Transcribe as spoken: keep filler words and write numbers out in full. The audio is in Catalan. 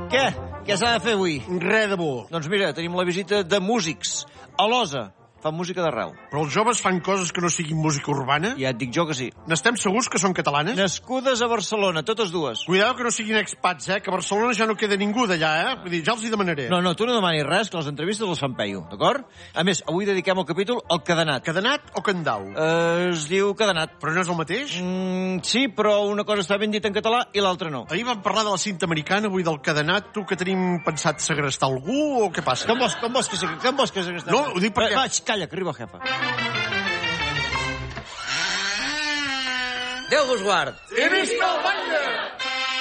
Què? Què s'ha de fer avui? Res de bo. Doncs mira, tenim la visita de músics. A l'Osa. Fan música d'arreu. Però els joves fan coses que no siguin música urbana? Ja et dic jo que sí. N'estem segurs que són catalanes? Nascudes a Barcelona, totes dues. Cuidado que no siguin expats, eh? Que a Barcelona ja no queda ningú d'allà, eh? Vull dir, ja els hi demanaré. No, no, tu no demanis res, que les entrevistes les fan peio, d'acord? A més, avui dediquem el capítol al cadenat. Cadenat o candau? Eh, es diu cadenat. Però no és el mateix? Mm, sí, però una cosa està ben dita en català i l'altra no. Ahir vam parlar de la cinta americana, avui del cadenat. Tu que tenim pensat segrestar algú o què passa? Com vols, com vols que segrestar? Com vols que segrestar? No, ho dic perquè... Va, va, calla, que arriba el jefe. Déu vos guard. I visca el baile!